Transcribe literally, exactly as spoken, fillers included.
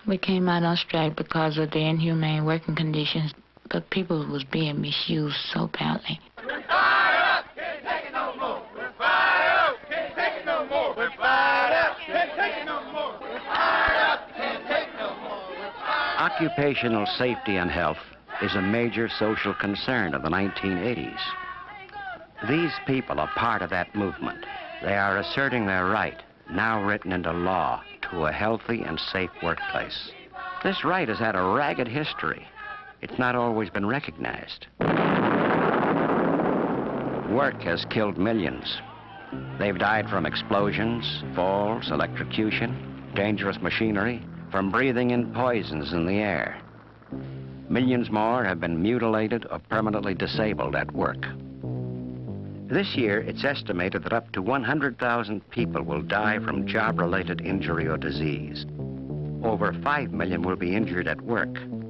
We came out on strike because of the inhumane working conditions. The people was being misused so badly. We're fired up! Can't take it no more! We're fired up! Can't take it no more! We're fired up! Can't take it no more! We're fired up! Can't take it no more! We're fired up! Occupational safety and health is a major social concern of the nineteen eighties. These people are part of that movement. They are asserting their right, now written into law, to a healthy and safe workplace. This right has had a ragged history. It's not always been recognized. Work has killed millions. They've died from explosions, falls, electrocution, dangerous machinery, from breathing in poisons in the air. Millions more have been mutilated or permanently disabled at work. This year, it's estimated that up to one hundred thousand people will die from job-related injury or disease. Over five million will be injured at work.